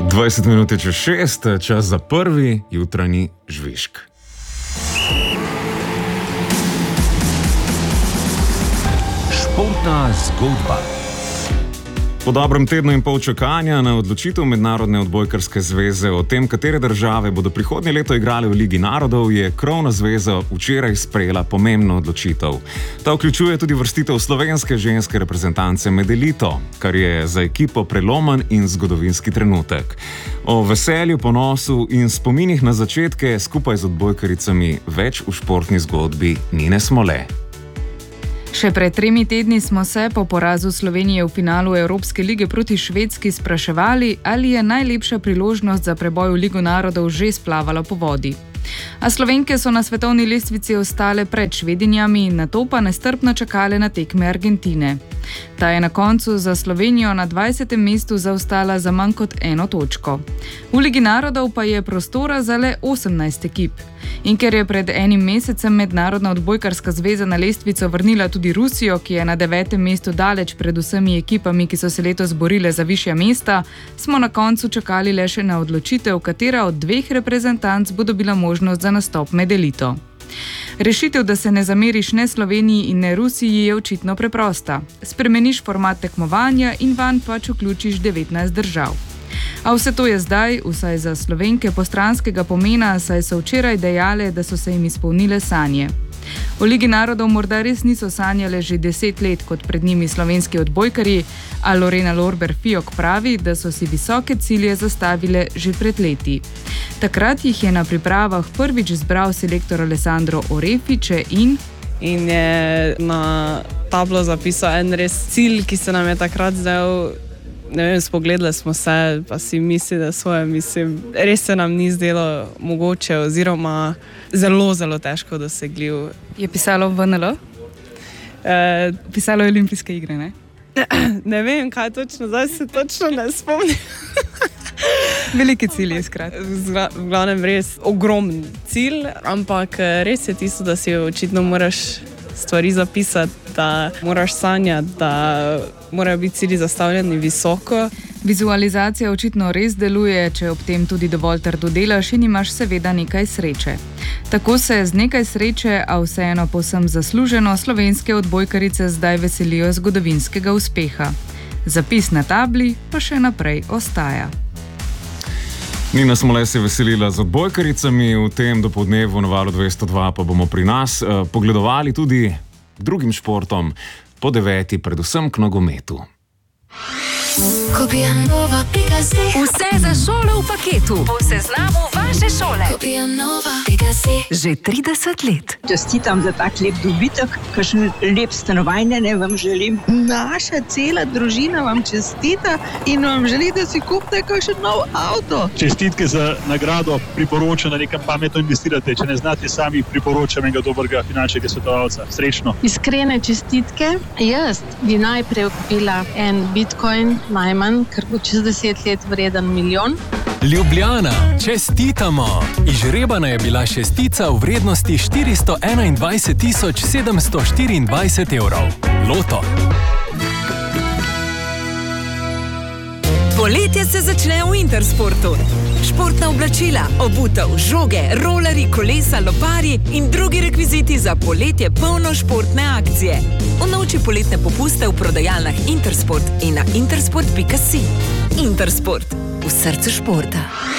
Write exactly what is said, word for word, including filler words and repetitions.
dvajset minut čez šest, čas za prvi jutranji žvižg. Športna zgodba. Po dobrem tednu in pol čakanja na odločitev Mednarodne odbojkarske zveze o tem, katere države bodo prihodnje leto igrale v Ligi narodov, je krovna zveza včeraj sprejela pomembno odločitev. Ta vključuje tudi vrstitev slovenske ženske reprezentance med elito, kar je za ekipo prelomen in zgodovinski trenutek. O veselju, ponosu in spominih na začetke skupaj z odbojkaricami več v športni zgodbi Nine Smole. Še pred tremi tedni smo se po porazu Slovenije v finalu Evropske lige proti Švedski spraševali, ali je najlepša priložnost za preboj v Ligo narodov že splavala po vodi. A Slovenke so na svetovni lestvici ostale pred Švedinjami, nato pa nestrpno čakale na tekme Argentine. Ta je na koncu za Slovenijo na dvajsetem mestu zaostala za manj kot eno točko. V Ligi narodov pa je prostora za le osemnajst ekip. In ker je pred enim mesecem Mednarodna odbojkarska zveza na lestvico vrnila tudi Rusijo, ki je na devetem mestu daleč pred vsemi ekipami, ki so se letos borile za višja mesta, smo na koncu čakali le še na odločitev, katera od dveh reprezentanc bo dobila možnost za nastop med elito. Rešitev, da se ne zameriš ne Sloveniji in ne Rusiji, je očitno preprosta. Spremeniš format tekmovanja in vanj pač vključiš devetnajst držav. A vse to je zdaj, vsaj za Slovenke, postranskega pomena, saj so včeraj dejale, da so se jim izpolnile sanje. O Ligi narodov morda res niso sanjale že deset let kot pred njimi slovenski odbojkarji, a Lorena Lorber-Fijok pravi, da so si visoke cilje zastavile že pred leti. Takrat jih je na pripravah prvič zbral selektor Alessandro Orefice in... In je na tablo zapisal en res cilj, ki se nam je takrat zdel... Ne vem, spogledali smo se, pa si misli, da svoje mislim. Res se nam ni zdelo mogoče oziroma zelo, zelo težko dosegljiv. Je pisalo v en el? E, pisalo je olimpijske igre, ne? Ne vem, kaj točno, zdaj se točno ne spomnim. Veliki cilj je skrat. V glavnem res ogromen cilj, ampak res je tisto, da si očitno moraš stvari zapisati, da moraš sanjati, da morajo biti cilji zastavljeni visoko. Vizualizacija očitno res deluje, če ob tem tudi dovolj trdo delaš in imaš seveda nekaj sreče. Tako se z nekaj sreče, a vseeno povsem zasluženo, slovenske odbojkarice zdaj veselijo zgodovinskega uspeha. Zapis na tabli pa še naprej ostaja. Nina Smole se veselila z odbojkaricami, v tem dopoldnevu na Valu dvesto dva pa bomo pri nas eh, pogledovali tudi drugim športom, po deveti predvsem k nogometu. Vse za šolo v paketu. Po seznamu vaše šole. Že trideset let. Čestitam za tak lep dobitek, kakšen lep stanovanje ne vam želim. Naša cela družina vam čestita in vam želi, da si kupite kakšen nov avto. Čestitke za nagrado, priporočam, da nekam pametno investirate. Če ne znate sami, priporočam enega dobrega finančnega svetovalca. Srečno. Iskrene čestitke. Jaz bi najprej kupila en bitcoin, najmanj, ker bo čez deset let vreden milijon. Ljubljana, čestitamo! Izžrebana je bila šestica v vrednosti štiristo enaindvajset tisoč sedemsto štiriindvajset evrov. Loto. Poletje se začne v Intersportu. Športna oblačila, obutev, žoge, rolerji, kolesa, loparji in drugi rekviziti za poletje polno športne akcije. Unovči poletne popuste v prodajalnah Intersport in na intersport pika si. Intersport. V srcu športa.